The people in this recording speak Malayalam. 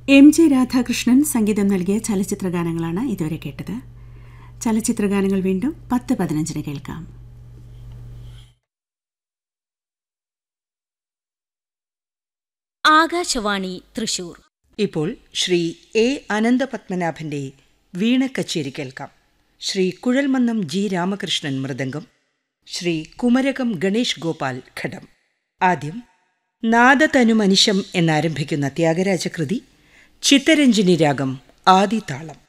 എം.ജി. രാധാകൃഷ്ണൻ സംഗീതം നൽകിയ ചലച്ചിത്രഗാനങ്ങളാണ് ഇതുവരെ കേട്ടത്. ചലച്ചിത്രഗാനങ്ങൾ വീണ്ടും 10:15 കേൾക്കാം. ആകാശവാണി തൃശൂർ. ഇപ്പോൾ ശ്രീ എ അനന്തപത്മനാഭന്റെ വീണക്കച്ചേരി കേൾക്കാം. ശ്രീ കുഴൽമന്നം ജി രാമകൃഷ്ണൻ മൃദംഗം, ശ്രീ കുമരകം ഗണേഷ് ഗോപാൽ ഘടം. ആദ്യം നാദതനുമനിശം എന്നാരംഭിക്കുന്ന ത്യാഗരാജകൃതി, ചിത്തരഞ്ജിനി രാഗം, ആദിതാളം.